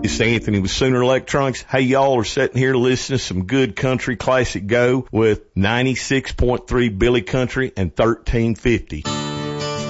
It's Anthony with Sooner Electronics. Hey, y'all are sitting here listening to some good country classic go with 96.3 Billy Country and 1350.